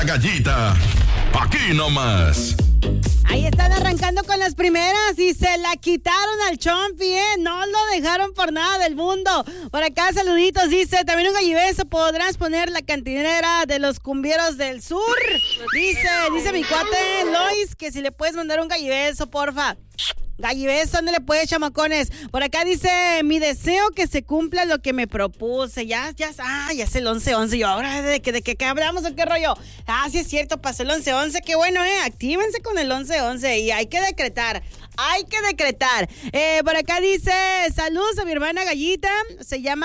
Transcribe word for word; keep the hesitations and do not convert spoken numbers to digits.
la Gallita. Aquí nomás. Ahí están arrancando con las primeras y se la quitaron al Chompi, ¿eh? No lo dejaron por nada del mundo. Por acá, saluditos, dice, también un galliveso, ¿podrás poner la cantinera de los cumbieros del sur? Dice, dice mi cuate Lois, que si le puedes mandar un galliveso, porfa. Galliveso, ¿dónde le puedes, chamacones? Por acá dice, mi deseo que se cumpla lo que me propuse. Ya, ya, ah, ya es el once once. Yo, ahora, ¿de qué de qué, qué hablamos o qué rollo? Ah, sí es cierto, pasó el once once. Qué bueno, ¿eh? Actívense con el once once y hay que decretar. Hay que decretar. Eh, por acá dice, saludos a mi hermana Gallita. Se llama